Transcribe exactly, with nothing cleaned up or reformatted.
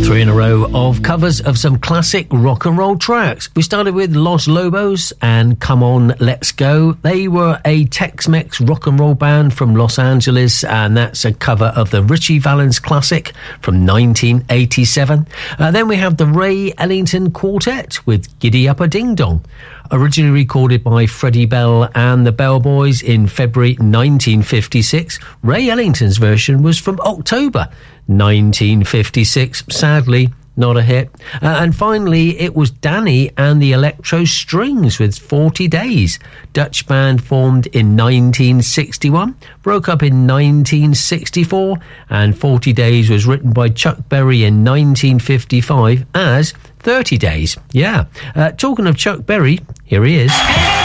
Three in a row of covers of some classic rock and roll tracks. We started with Los Lobos and Come On, Let's Go. They were a Tex-Mex rock and roll band from Los Angeles, and that's a cover of the Richie Valens classic from nineteen eighty-seven. Uh, then we have the Ray Ellington Quartet with Giddy Up a Ding Dong. Originally recorded by Freddie Bell and the Bell Boys in February nineteen fifty-six, Ray Ellington's version was from October nineteen fifty-six. Sadly, not a hit. Uh, and finally, it was Danny and the Electro Strings with forty days. Dutch band formed in nineteen sixty-one, broke up in nineteen sixty-four, and forty days was written by Chuck Berry in nineteen fifty-five as thirty days. Yeah. Uh, talking of Chuck Berry, here he is.